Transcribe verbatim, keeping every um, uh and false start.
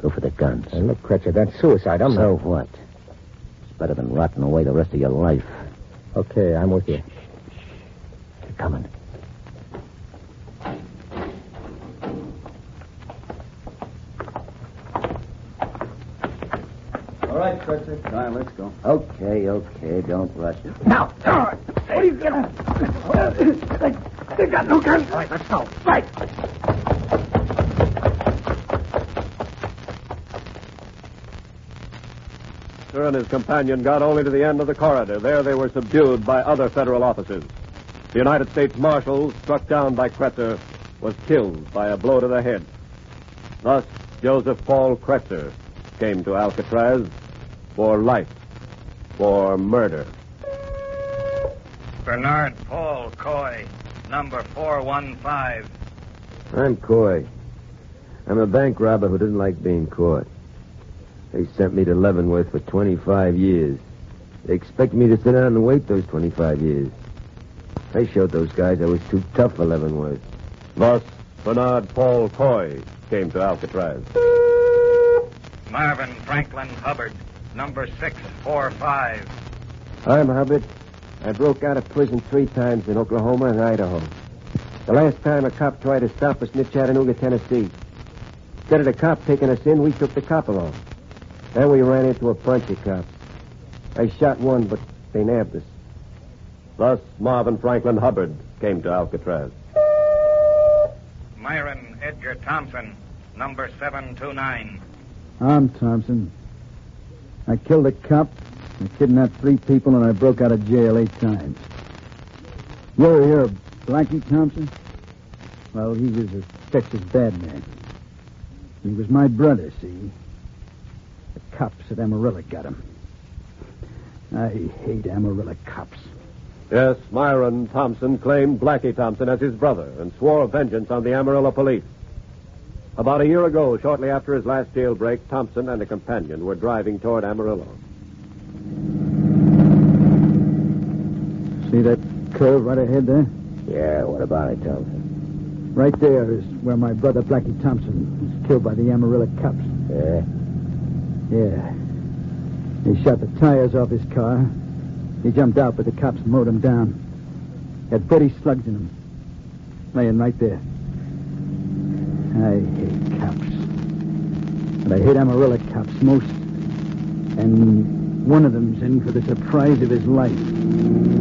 Go for the guns. Hey, look, Cretcher, that's suicide. I'm so not... what? It's better than rotting away the rest of your life. Okay, I'm with you. They're coming. All right, Cretcher. All right, let's go. Okay, okay, don't rush. Now! What are you doing? They got no guns. All right, let's go. Right. Sir and his companion got only to the end of the corridor. There they were subdued by other federal officers. The United States Marshal, struck down by Kretzer, was killed by a blow to the head. Thus, Joseph Paul Kretzer came to Alcatraz for life, for murder. Bernard Paul Coy, number four one five. I'm Coy. I'm a bank robber who doesn't like being caught. They sent me to Leavenworth for twenty-five years. They expect me to sit down and wait those twenty-five years. I showed those guys I was too tough for Leavenworth. Thus, Bernard Paul Coy came to Alcatraz. Marvin Franklin Hubbard, number six four five. I'm Hubbard. I broke out of prison three times in Oklahoma and Idaho. The last time a cop tried to stop us near Chattanooga, Tennessee. Instead of the cop taking us in, we took the cop along. Then we ran into a bunch of cops. I shot one, but they nabbed us. Thus, Marvin Franklin Hubbard came to Alcatraz. Myron Edgar Thompson, number seven two nine. I'm Thompson. I killed a cop, I kidnapped three people, and I broke out of jail eight times. You're here, Blackie Thompson? Well, he was a Texas bad man. He was my brother, see? The cops at Amarillo got him. I hate Amarillo cops. Yes, Myron Thompson claimed Blackie Thompson as his brother and swore vengeance on the Amarillo police. About a year ago, shortly after his last jailbreak, Thompson and a companion were driving toward Amarillo. See that curve right ahead there? Yeah, what about it, Thompson? Right there is where my brother Blackie Thompson was killed by the Amarillo cops. Yeah? Yeah. He shot the tires off his car. He jumped out, but the cops mowed him down. Had thirty slugs in him. Laying right there. I hate cops. But I hate Amarillo cops most. And one of them's in for the surprise of his life.